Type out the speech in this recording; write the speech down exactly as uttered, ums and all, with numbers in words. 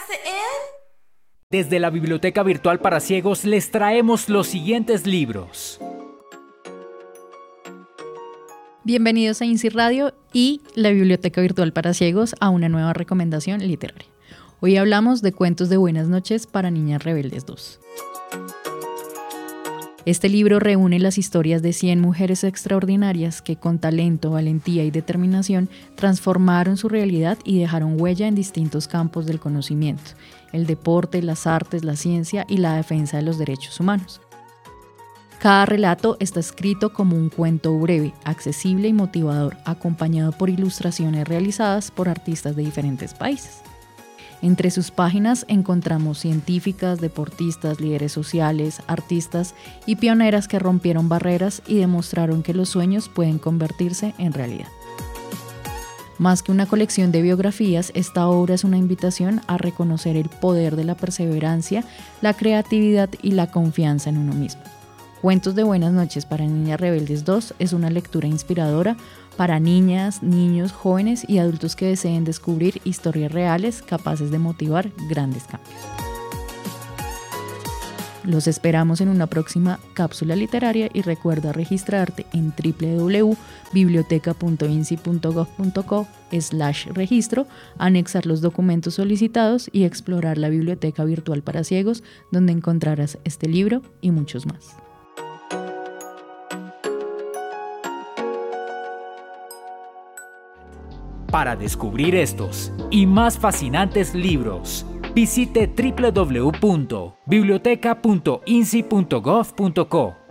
Desde la Biblioteca Virtual para Ciegos les traemos los siguientes libros. Bienvenidos a INSI Radio y la Biblioteca Virtual para Ciegos a una nueva recomendación literaria. Hoy hablamos de Cuentos de Buenas Noches para Niñas Rebeldes dos. Este libro reúne las historias de cien mujeres extraordinarias que con talento, valentía y determinación transformaron su realidad y dejaron huella en distintos campos del conocimiento, el deporte, las artes, la ciencia y la defensa de los derechos humanos. Cada relato está escrito como un cuento breve, accesible y motivador, acompañado por ilustraciones realizadas por artistas de diferentes países. Entre sus páginas encontramos científicas, deportistas, líderes sociales, artistas y pioneras que rompieron barreras y demostraron que los sueños pueden convertirse en realidad. Más que una colección de biografías, esta obra es una invitación a reconocer el poder de la perseverancia, la creatividad y la confianza en uno mismo. Cuentos de Buenas Noches para Niñas Rebeldes dos es una lectura inspiradora para niñas, niños, jóvenes y adultos que deseen descubrir historias reales capaces de motivar grandes cambios. Los esperamos en una próxima cápsula literaria y recuerda registrarte en doble u doble u doble u punto biblioteca punto insi punto gov punto co slash registro, anexar los documentos solicitados y explorar la Biblioteca Virtual para Ciegos, donde encontrarás este libro y muchos más. Para descubrir estos y más fascinantes libros, visite doble u doble u doble u punto biblioteca punto insi punto gov punto co.